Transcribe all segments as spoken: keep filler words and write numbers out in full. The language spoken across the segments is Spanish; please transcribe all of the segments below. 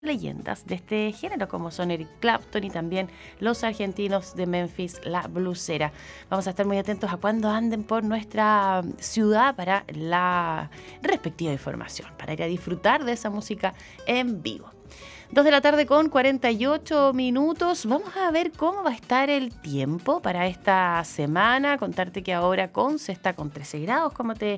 leyendas de este género, como son Eric Clapton y también los argentinos de Memphis, La Blusera. Vamos a estar muy atentos a cuando anden por nuestra ciudad para la respectiva información, para ir a disfrutar de esa música en vivo. Dos de la tarde con cuarenta y ocho minutos. Vamos a ver cómo va a estar el tiempo para esta semana. Contarte que ahora Conce está con trece grados, como te,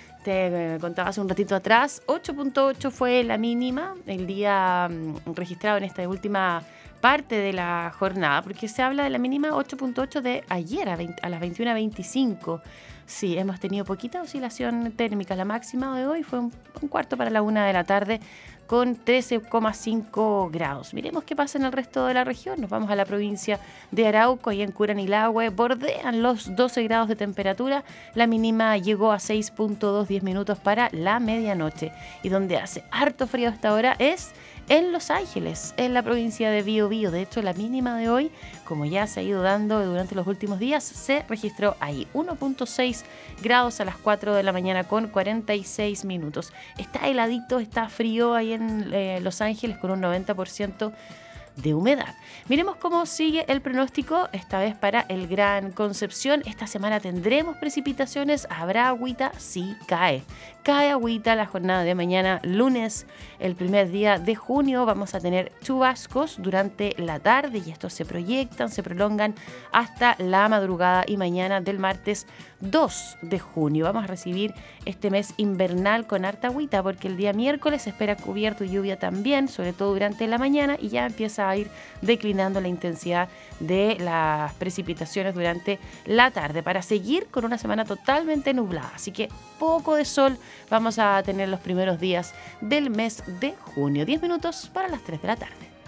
te contaba hace un ratito atrás. ocho punto ocho fue la mínima el día mm, registrado en esta última parte de la jornada, porque se habla de la mínima ocho punto ocho de ayer a, veinte, a las veintiuna veinticinco. Sí, hemos tenido poquita oscilación térmica. La máxima de hoy fue un, un cuarto para la una de la tarde con trece coma cinco grados. Miremos qué pasa en el resto de la región. Nos vamos a la provincia de Arauco, y en Curanilahue bordean los doce grados de temperatura. La mínima llegó a seis punto dos, diez minutos para la medianoche. Y donde hace harto frío hasta ahora es en Los Ángeles, en la provincia de Biobío. De hecho, la mínima de hoy, como ya se ha ido dando durante los últimos días, se registró ahí, uno punto seis grados a las cuatro de la mañana con cuarenta y seis minutos. Está heladito, está frío ahí en eh, Los Ángeles con un noventa por ciento de humedad. Miremos cómo sigue el pronóstico, esta vez para el Gran Concepción. Esta semana tendremos precipitaciones, habrá agüita, sí, cae. Cae agüita la jornada de mañana, lunes, el primer día de junio. Vamos a tener chubascos durante la tarde y estos se proyectan, se prolongan hasta la madrugada y mañana del martes dos de junio. Vamos a recibir este mes invernal con harta agüita, porque el día miércoles se espera cubierto y lluvia también, sobre todo durante la mañana, y ya empieza a ir declinando la intensidad de las precipitaciones durante la tarde, para seguir con una semana totalmente nublada. Así que poco de sol vamos a tener los primeros días del mes de junio. diez minutos para las tres de la tarde.